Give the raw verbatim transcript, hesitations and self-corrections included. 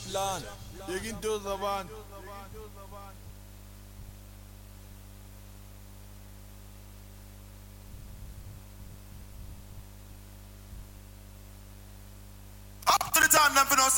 plan. Begin to the one. Up to the time, them for no